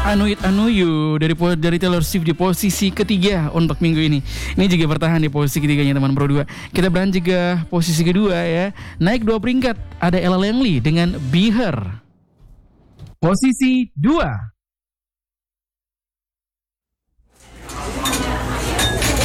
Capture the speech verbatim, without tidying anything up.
Anuit Anuyu dari dari Taylor Swift di posisi ketiga untuk minggu ini. Ini juga bertahan di posisi ketiganya teman Pro dua. Kita berlanjut juga posisi kedua ya. Naik dua peringkat ada Ella Langley dengan Be Her. Posisi dua.